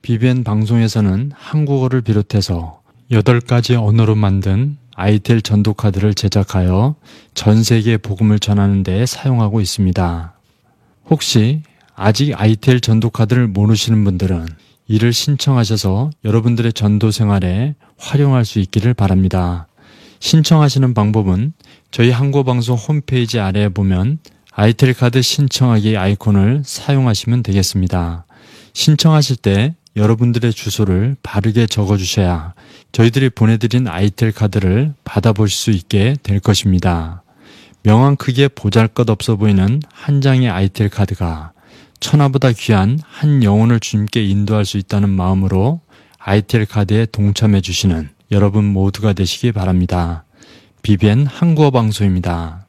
BBN 방송에서는 한국어를 비롯해서 8가지 언어로 만든 ITL 전도카드를 제작하여 전 세계에 복음을 전하는 데 사용하고 있습니다. 혹시 아직 ITL 전도카드를 모르시는 분들은 이를 신청하셔서 여러분들의 전도 생활에 활용할 수 있기를 바랍니다. 신청하시는 방법은 저희 한국어방송 홈페이지 아래에 보면 ITL 카드 신청하기 아이콘을 사용하시면 되겠습니다. 신청하실 때 여러분들의 주소를 바르게 적어주셔야 저희들이 보내드린 ITL 카드를 받아보실 수 있게 될 것입니다. 명함 크기에 보잘것없어 보이는 한 장의 ITL 카드가 천하보다 귀한 한 영혼을 주님께 인도할 수 있다는 마음으로 ITL 카드에 동참해 주시는 여러분 모두가 되시기 바랍니다. BBN 한국어 방송입니다.